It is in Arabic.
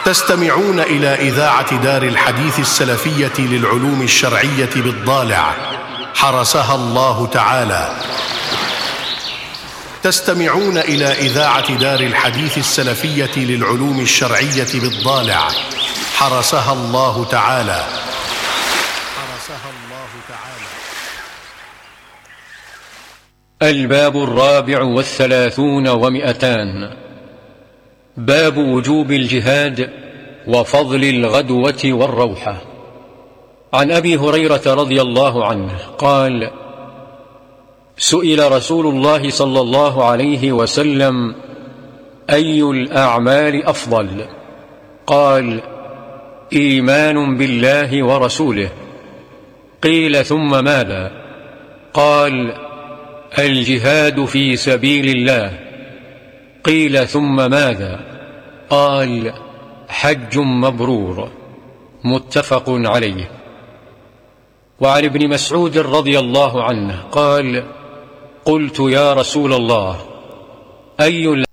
تستمعون إلى إذاعة دار الحديث السلفية للعلوم الشرعية بالضالع، حرسها الله تعالى. تستمعون إلى إذاعة دار الحديث السلفية للعلوم الشرعية بالضالع، حرسها الله تعالى. الباب 34 باب وجوب الجهاد وفضل الغدوة والروحة. عن أبي هريرة رضي الله عنه قال: سئل رسول الله صلى الله عليه وسلم: أي الأعمال أفضل؟ قال: إيمان بالله ورسوله. قيل: ثم ماذا؟ قال: الجهاد في سبيل الله. قيل: ثم ماذا؟ قال: حج مبرور. متفق عليه. وعن ابن مسعود رضي الله عنه قال: قلت: يا رسول الله، أي